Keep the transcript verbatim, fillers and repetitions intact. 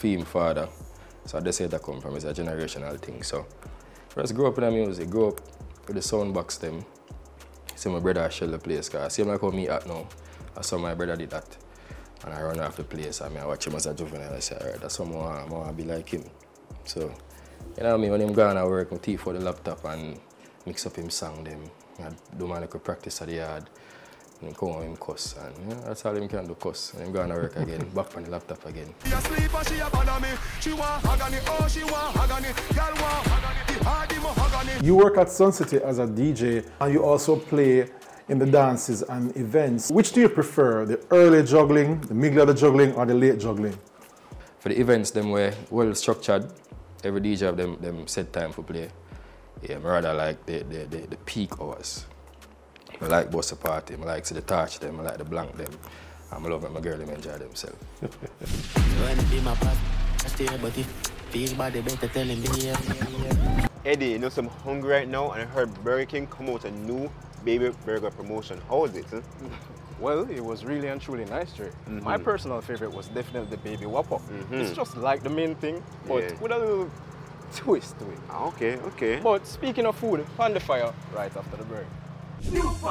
theme father. So that's where that come from. It's a generational thing. So just grow up in the music, grow up with the sound box them. See my brother shell the place, cause see like how me at now. I saw my brother did that. And I run off the place and I watch him as a juvenile. I say, alright, that's someone I want to be like him. So, you know what I mean, when I'm gone to work, I take for the laptop and mix up him song them. I do my little practice at the yard. And come home him cuss. And you know, that's all him can do, cuss. And I'm going to work again, back on the laptop again. You work at Sun City as a D J and you also play in the dances and events. Which do you prefer, the early juggling, the middle of the juggling, or the late juggling? For the events, them were well structured. Every D J have them, them set time for play. Yeah, I rather like the, the, the, the peak hours. I like bust a party, I like to the touch them, I like the blank them. I'm love when my girl them enjoy themselves. Eddie, you know, so I'm hungry right now and I heard Burger King come out a new baby burger promotion. How was it? Huh? Well, it was really and truly nice, Trey. Mm-hmm. My personal favorite was definitely the baby Whopper. Mm-hmm. It's just like the main thing, but yeah. with a little twist to it. Okay, okay. But speaking of food, on the fire right after the break.